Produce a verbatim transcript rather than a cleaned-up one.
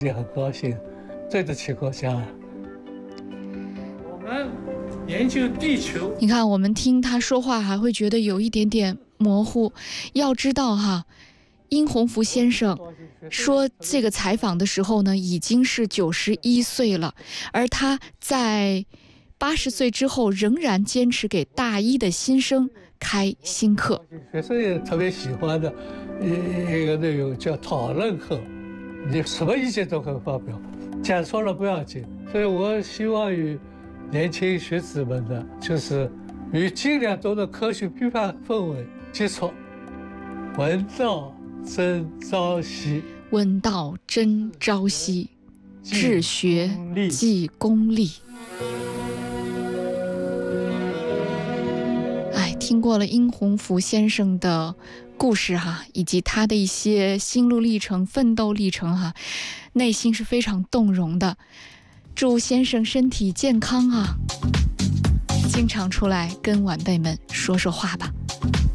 也很高兴，对得起国家。 我们研究地球， 你看，我们听他说话还会觉得有一点点模糊。要知道哈，殷洪福先生说这个采访的时候呢，已经是九十一岁了，而他在八十岁之后仍然坚持给大一的新生开新课。 学生也特别喜欢的一个内容叫讨论课，你什么意见都可以发表，讲错了不要紧。所以我希望与年轻学子们的，就是与尽量多的科学批判氛围接触，闻道真朝夕， 闻道真朝夕，治学即功利。哎，听过了殷洪福先生的故事哈，以及他的一些心路历程、奋斗历程哈，内心是非常动容的。祝先生身体健康啊，经常出来跟晚辈们说说话吧。